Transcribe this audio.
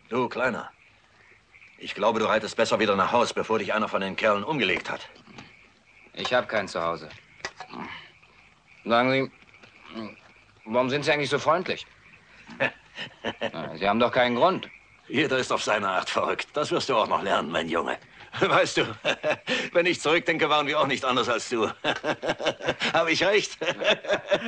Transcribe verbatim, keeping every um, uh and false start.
Du, Kleiner. Ich glaube, du reitest besser wieder nach Haus, bevor dich einer von den Kerlen umgelegt hat. Ich habe kein Zuhause. Sagen Sie, warum sind Sie eigentlich so freundlich? Na, Sie haben doch keinen Grund. Jeder ist auf seine Art verrückt. Das wirst du auch noch lernen, mein Junge. Weißt du, wenn ich zurückdenke, waren wir auch nicht anders als du. Habe ich recht?